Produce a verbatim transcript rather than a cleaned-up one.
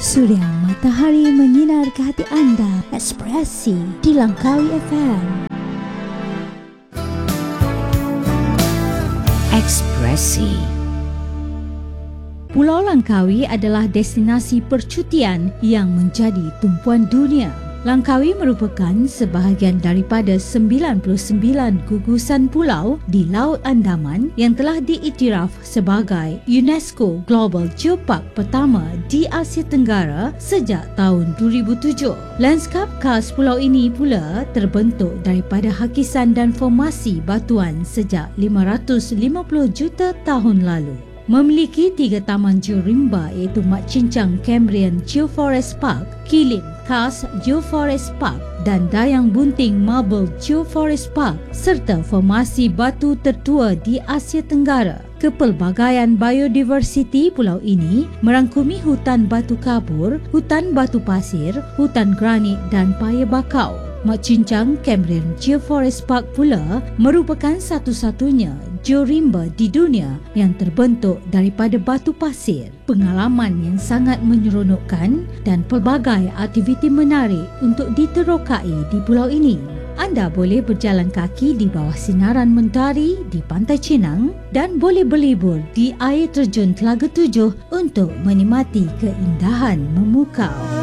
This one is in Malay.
Suria matahari menyinar ke hati anda. Ekspresi di Langkawi F M. Ekspresi. Pulau Langkawi adalah destinasi percutian yang menjadi tumpuan dunia. Langkawi merupakan sebahagian daripada sembilan puluh sembilan gugusan pulau di Laut Andaman yang telah diiktiraf sebagai UNESCO Global Geopark pertama di Asia Tenggara sejak tahun dua ribu tujuh. Landskap khas pulau ini pula terbentuk daripada hakisan dan formasi batuan sejak lima ratus lima puluh juta tahun lalu. Memiliki tiga taman georimba iaitu Mat Cincang Cambrian Geoforest Park, Kilim Khas Geoforest Park dan Dayang Bunting Marble Geoforest Park serta formasi batu tertua di Asia Tenggara. Kepelbagaian biodiversiti pulau ini merangkumi hutan batu kabur, hutan batu pasir, hutan granit dan paya bakau. Mat Cincang Cambrian Geoforest Park pula merupakan satu-satunya georimba di dunia yang terbentuk daripada batu pasir. Pengalaman yang sangat menyeronokkan dan pelbagai aktiviti menarik untuk diterokai di pulau ini. Anda boleh berjalan kaki di bawah sinaran mentari di Pantai Cinang dan boleh berlibur di air terjun Telaga Tujuh untuk menikmati keindahan memukau.